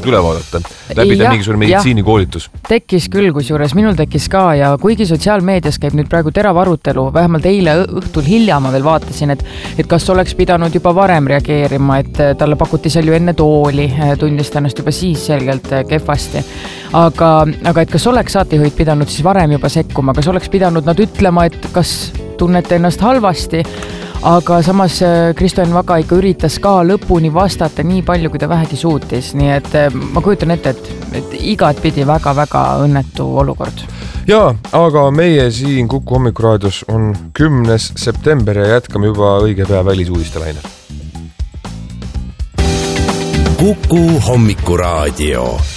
üle vaadata, läbida mingisugune meditsiinikoolitus. Tekkis küll, kusjuures minul tekkis ka ja kuigi sotsiaalmeedias käib nüüd praegu terav arutelu, vähemalt eile õhtul hilja ma veel vaatasin, et kas oleks pidanud juba varem reageerima, et talle pakuti seal ju enne tooli, tundis ta ennast juba siis selgelt kehvasti. Aga et kas oleks saatejuhid pidanud siis varem juba sekkuma, kas oleks pidanud nad ütlema, et kas tunnete ennast halvasti, aga samas Kristo-Enn Vaga ikka üritas ka lõpuni vastata nii palju, kui ta vähegi suutis, nii et ma kujutan ette, et igat pidi väga-väga õnnetu olukord. Jaa, aga meie siin Kuku hommikuraadios on 10. september ja jätkame juba õige pea välisuudiste lainel. Kuku hommikuraadio.